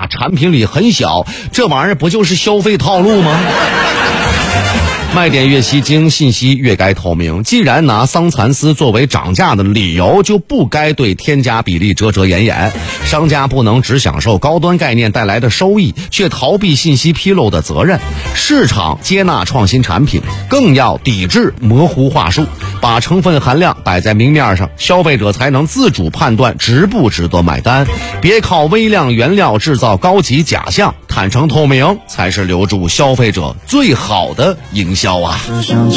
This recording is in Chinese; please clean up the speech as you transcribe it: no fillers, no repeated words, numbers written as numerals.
产品里很小，这玩意儿不就是消费套路吗？卖点越吸睛，信息越该透明。既然拿桑蚕丝作为涨价的理由，就不该对添加比例遮遮掩掩。商家不能只享受高端概念带来的收益，却逃避信息披露的责任。市场接纳创新产品，更要抵制模糊话术，把成分含量摆在明面上，消费者才能自主判断值不值得买单。别靠微量原料制造高级假象，坦诚透明才是留住消费者最好的营销啊。 只想